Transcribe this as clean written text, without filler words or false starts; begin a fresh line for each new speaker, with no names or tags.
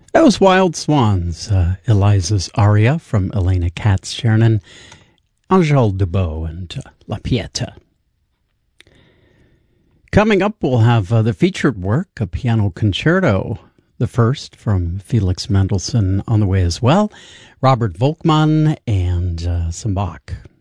That was Wild Swans, Eliza's aria from Elena Katz-Chernin, Angèle Debout, and La Pieta. Coming up, we'll have the featured work, a piano concerto, the first from Felix Mendelssohn on the way as well, Robert Volkmann, and some Bach.